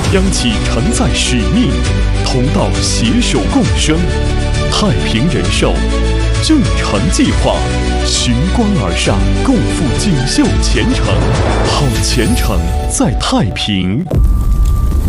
央企承载使命，同道携手共生。太平人寿正常计划，循光而上，共赴锦绣前程。好前程在太平。